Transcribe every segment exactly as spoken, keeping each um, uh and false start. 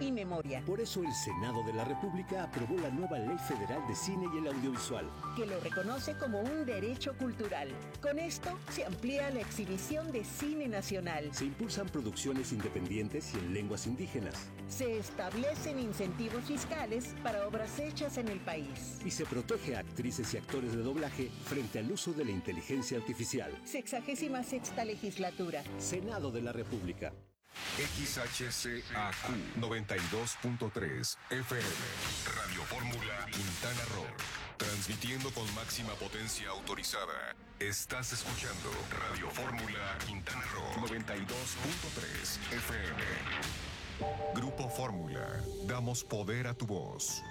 y memoria. Por eso el Senado de la República aprobó la nueva Ley Federal de Cine y el Audiovisual, que lo reconoce como un derecho cultural. Con esto se amplía la exhibición de cine nacional. Se impulsan producciones independientes y en lenguas indígenas. Se establecen incentivos fiscales para obras hechas en el país. Y se protege a actrices y actores de doblaje frente al uso de la inteligencia artificial. Sexagésima sexta legislatura. Senado de la República. X H C A Q noventa y dos punto tres F M. Radio Fórmula Quintana Roo. Transmitiendo con máxima potencia autorizada. Estás escuchando Radio Fórmula Quintana Roo noventa y dos punto tres F M. Grupo Fórmula. Damos poder a tu voz.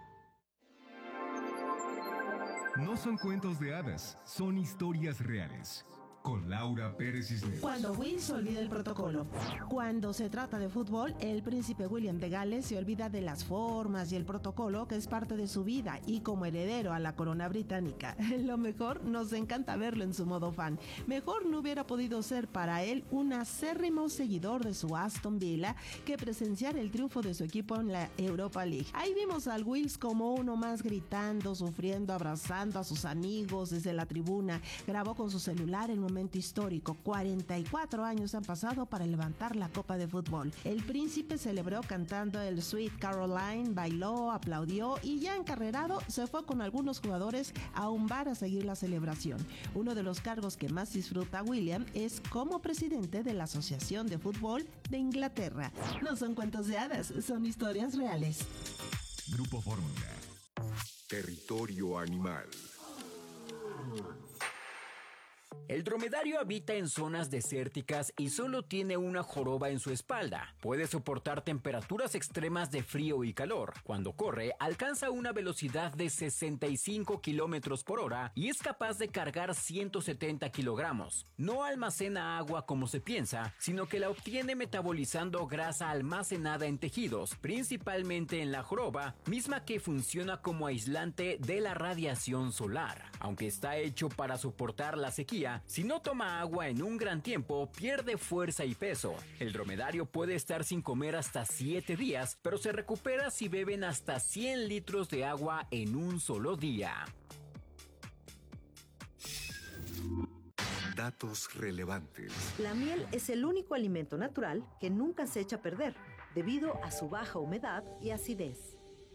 No son cuentos de hadas, son historias reales. Con Laura Pérez Cisneros. Cuando Will se olvida el protocolo. Cuando se trata de fútbol, el príncipe William de Gales se olvida de las formas y el protocolo que es parte de su vida y como heredero a la corona británica. Lo mejor, nos encanta verlo en su modo fan. Mejor no hubiera podido ser para él un acérrimo seguidor de su Aston Villa que presenciar el triunfo de su equipo en la Europa League. Ahí vimos al Wills como uno más gritando, sufriendo, abrazando a sus amigos desde la tribuna. Grabó con su celular el momento histórico. cuarenta y cuatro años han pasado para levantar la copa de fútbol. El príncipe celebró cantando el Sweet Caroline, bailó, aplaudió y ya encarrerado se fue con algunos jugadores a un bar a seguir la celebración. Uno de los cargos que más disfruta William es como presidente de la Asociación de Fútbol de Inglaterra. No son cuentos de hadas, son historias reales. Grupo Fórmula. Territorio animal. El dromedario habita en zonas desérticas y solo tiene una joroba en su espalda. Puede soportar temperaturas extremas de frío y calor. Cuando corre, alcanza una velocidad de sesenta y cinco kilómetros por hora y es capaz de cargar ciento setenta kilogramos. No almacena agua como se piensa, sino que la obtiene metabolizando grasa almacenada en tejidos, principalmente en la joroba, misma que funciona como aislante de la radiación solar. Aunque está hecho para soportar la sequía, si no toma agua en un gran tiempo, pierde fuerza y peso. El dromedario puede estar sin comer hasta siete días, pero se recupera si beben hasta cien litros de agua en un solo día. Datos relevantes. La miel es el único alimento natural que nunca se echa a perder, debido a su baja humedad y acidez.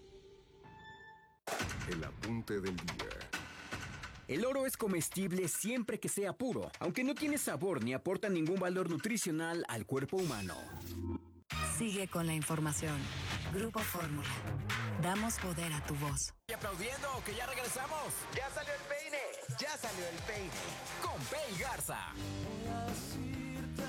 El apunte del día. El oro es comestible siempre que sea puro, aunque no tiene sabor ni aporta ningún valor nutricional al cuerpo humano. Sigue con la información. Grupo Fórmula. Damos poder a tu voz. Y aplaudiendo, que ya regresamos. Ya salió el peine, ya salió el peine. Con Pei Garza. Voy a decirte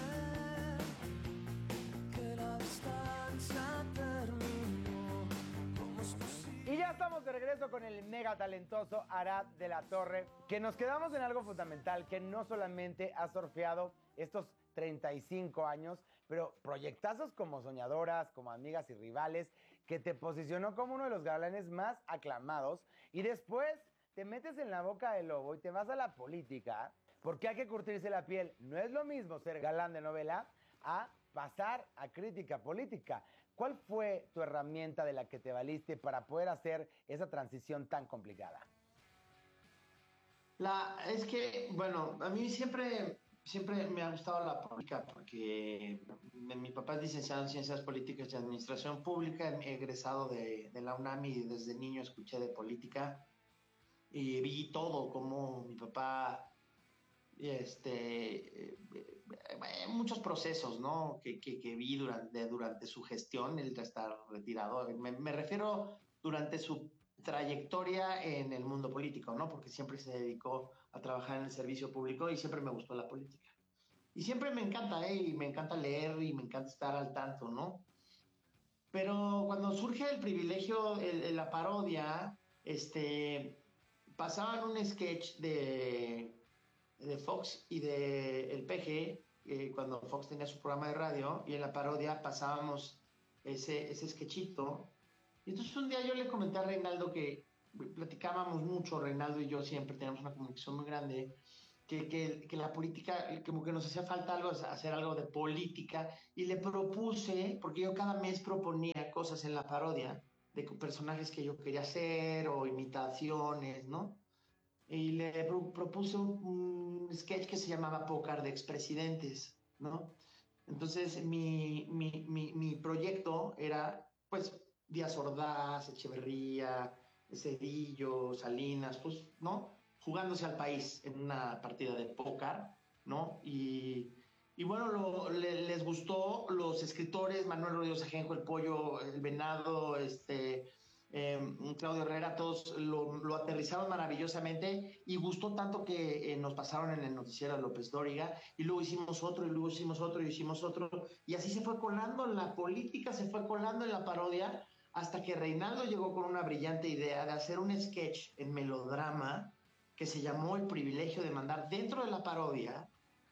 que la distancia terminó. ¿Cómo es posible? Y ya estamos de regreso con el mega talentoso Arad de la Torre, que nos quedamos en algo fundamental, que no solamente ha surfeado estos treinta y cinco años, pero proyectazos como Soñadoras, como Amigas y Rivales, que te posicionó como uno de los galanes más aclamados, y después te metes en la boca del lobo y te vas a la política, porque hay que curtirse la piel. No es lo mismo ser galán de novela a pasar a crítica política. ¿Cuál fue tu herramienta de la que te valiste para poder hacer esa transición tan complicada? La, es que, bueno, a mí siempre, siempre me ha gustado la política porque mi papá es licenciado en Ciencias Políticas y Administración Pública, he egresado de, de la UNAM y desde niño escuché de política y vi todo, como mi papá, este, eh, eh, muchos procesos, ¿no? Que, que, que vi durante, durante su gestión, él está retirado, me, me refiero durante su trayectoria en el mundo político, ¿no? Porque siempre se dedicó a trabajar en el servicio público y siempre me gustó la política. Y siempre me encanta, ¿eh? Y me encanta leer y me encanta estar al tanto, ¿no? Pero cuando surge el privilegio, el, el, la parodia, este, pasaban un sketch de, de Fox y de el P G, eh, cuando Fox tenía su programa de radio, y en la parodia pasábamos ese, ese sketchito. Y entonces un día yo le comenté a Reinaldo que platicábamos mucho, Reinaldo y yo siempre teníamos una comunicación muy grande, que que, que, que la política, como que nos hacía falta algo, hacer algo de política, y le propuse, porque yo cada mes proponía cosas en la parodia, de personajes que yo quería hacer, o imitaciones, ¿no? Y le pro, propuse un, un sketch que se llamaba Pócar de Expresidentes, ¿no? Entonces, mi, mi, mi, mi proyecto era, pues, Díaz Ordaz, Echeverría, Cedillo, Salinas, pues, ¿no? Jugándose al país en una partida de póker, ¿no? Y, y bueno, lo, le, les gustó los escritores, Manuel Rodríguez Ajenjo, El Pollo, El Venado, este... Eh, Claudio Herrera, todos lo, lo aterrizaron maravillosamente y gustó tanto que eh, nos pasaron en el noticiero de López Dóriga y luego hicimos otro y luego hicimos otro y hicimos otro y así se fue colando en la política, se fue colando en la parodia hasta que Reinaldo llegó con una brillante idea de hacer un sketch en melodrama que se llamó El Privilegio de Mandar dentro de la parodia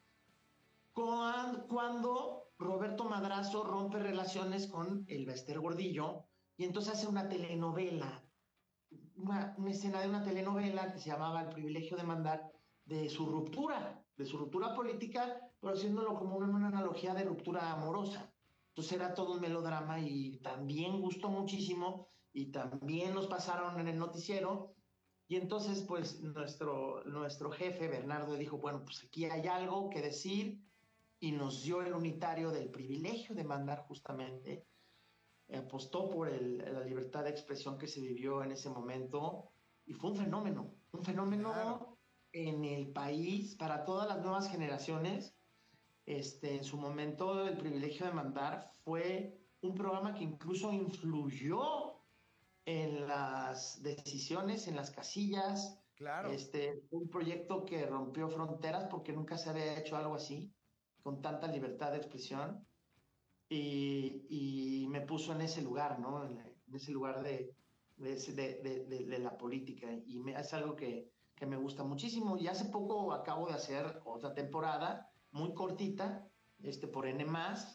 cuando, cuando Roberto Madrazo rompe relaciones con el Bester Gordillo. Y entonces hace una telenovela, una, una escena de una telenovela que se llamaba El Privilegio de Mandar, de su ruptura, de su ruptura política, pero haciéndolo como una, una analogía de ruptura amorosa. Entonces era todo un melodrama y también gustó muchísimo y también nos pasaron en el noticiero. Y entonces, pues, nuestro, nuestro jefe, Bernardo, dijo, bueno, pues aquí hay algo que decir y nos dio el unitario del Privilegio de Mandar justamente. Apostó por el, la libertad de expresión que se vivió en ese momento y fue un fenómeno, un fenómeno claro. En el país para todas las nuevas generaciones. Este, en su momento El Privilegio de Mandar fue un programa que incluso influyó en las decisiones, en las casillas. Claro. Este, un proyecto que rompió fronteras porque nunca se había hecho algo así, con tanta libertad de expresión. Y, y me puso en ese lugar, ¿no? En, en ese lugar de, de, de, de, de la política. Y me, es algo que, que me gusta muchísimo. Y hace poco acabo de hacer otra temporada, muy cortita, este, por N más.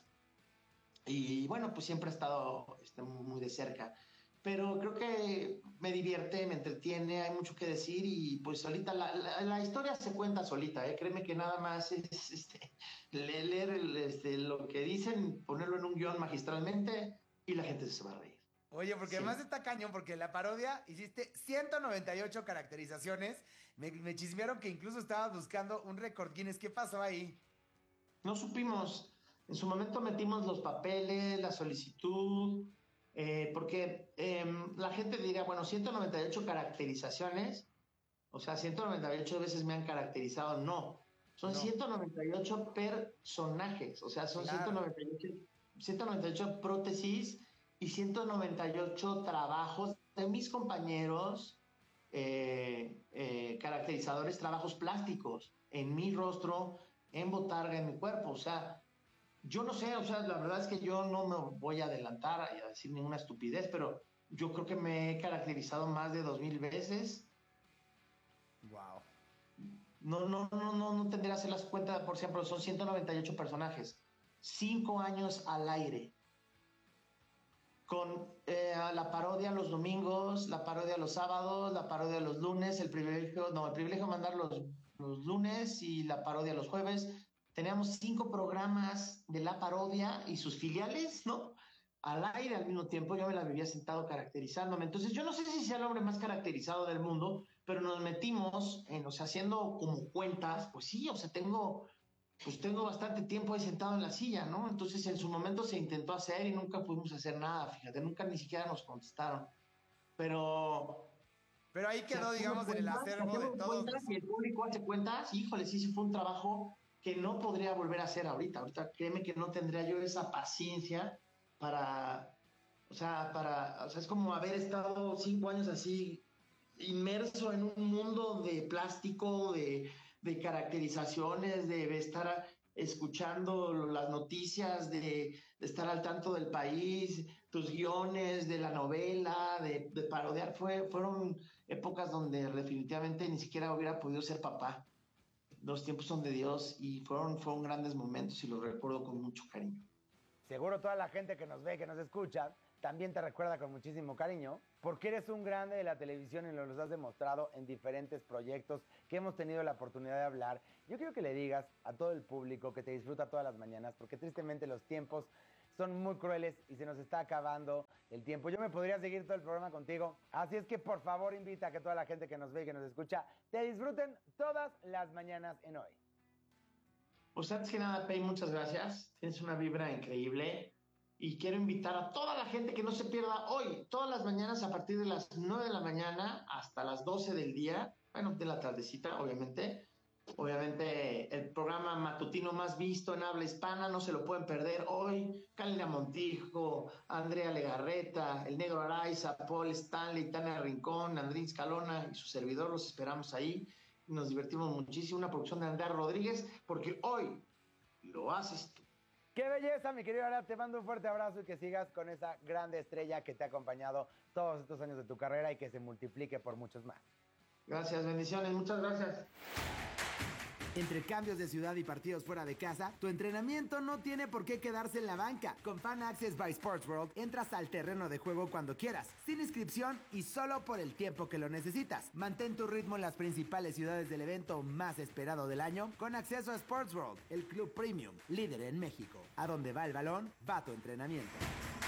Y bueno, pues siempre he estado este, muy de cerca. Pero creo que me divierte, me entretiene, hay mucho que decir y pues solita, la, la, la historia se cuenta solita, ¿eh? Créeme que nada más es este, leer el, este, lo que dicen, ponerlo en un guión magistralmente y la gente se va a reír. Oye, porque sí. Además está cañón, porque en la parodia hiciste ciento noventa y ocho caracterizaciones, me, me chismearon que incluso estabas buscando un récord Guinness, ¿qué pasó ahí? No supimos, en su momento metimos los papeles, la solicitud... Eh, porque eh, la gente diría, bueno, ciento noventa y ocho caracterizaciones, o sea, ciento noventa y ocho veces me han caracterizado, no, son no. ciento noventa y ocho personajes, o sea, son claro. ciento noventa y ocho, ciento noventa y ocho prótesis y ciento noventa y ocho trabajos de mis compañeros eh, eh, caracterizadores, trabajos plásticos en mi rostro, en botarga, en mi cuerpo, o sea, yo no sé, o sea, la verdad es que yo no me voy a adelantar a decir ninguna estupidez, pero yo creo que me he caracterizado más de dos mil veces. Wow. No, no, no, no, no tendría que hacer las cuentas, por ejemplo, son ciento noventa y ocho personajes, cinco años al aire, con eh, la parodia los domingos, la parodia los sábados, la parodia los lunes, el privilegio, no, el privilegio de mandar los, los lunes y la parodia los jueves. Teníamos cinco programas de la parodia y sus filiales, ¿no? Al aire al mismo tiempo, yo me la vivía sentado caracterizándome. Entonces, yo no sé si sea el hombre más caracterizado del mundo, pero nos metimos, en, o sea, haciendo como cuentas, pues sí, o sea, tengo, pues tengo bastante tiempo ahí sentado en la silla, ¿no? Entonces, en su momento se intentó hacer y nunca pudimos hacer nada, fíjate, nunca ni siquiera nos contestaron. Pero... Pero ahí quedó, digamos, en el acervo de todos. Si el público hace cuentas, híjole, sí, sí fue un trabajo que no podría volver a hacer ahorita. Ahorita créeme que no tendría yo esa paciencia para, o sea, para, o sea, es como haber estado cinco años así inmerso en un mundo de plástico, de, de caracterizaciones, de estar escuchando las noticias, de, de estar al tanto del país, tus guiones, de la novela, de, de parodiar. Fue, fueron épocas donde definitivamente ni siquiera hubiera podido ser papá. Los tiempos son de Dios y fueron, fueron grandes momentos y los recuerdo con mucho cariño. Seguro toda la gente que nos ve, que nos escucha, también te recuerda con muchísimo cariño, porque eres un grande de la televisión y nos los has demostrado en diferentes proyectos que hemos tenido la oportunidad de hablar. Yo quiero que le digas a todo el público que te disfruta todas las mañanas, porque tristemente los tiempos son muy crueles y se nos está acabando el tiempo. Yo me podría seguir todo el programa contigo, así es que por favor invita a que toda la gente que nos ve y que nos escucha te disfruten todas las mañanas en Hoy. Pues antes que nada, Pei, muchas gracias. Tienes una vibra increíble. Y quiero invitar a toda la gente que no se pierda hoy, todas las mañanas a partir de las nueve de la mañana hasta las doce del día, bueno, de la tardecita, obviamente. Obviamente, el programa matutino más visto en habla hispana, no se lo pueden perder hoy. Kalina Montijo, Andrea Legarreta, el Negro Araiza, Paul Stanley, Tania Rincón, Andrín Scalona y su servidor, los esperamos ahí. Nos divertimos muchísimo. Una producción de Andrea Rodríguez, porque hoy lo haces tú. ¡Qué belleza, mi querido Arad! Te mando un fuerte abrazo y que sigas con esa grande estrella que te ha acompañado todos estos años de tu carrera y que se multiplique por muchos más. Gracias, bendiciones, muchas gracias. Entre cambios de ciudad y partidos fuera de casa, tu entrenamiento no tiene por qué quedarse en la banca. Con Fan Access by Sports World, entras al terreno de juego cuando quieras, sin inscripción y solo por el tiempo que lo necesitas. Mantén tu ritmo en las principales ciudades del evento más esperado del año con acceso a Sports World, el club premium, líder en México. A donde va el balón, va tu entrenamiento.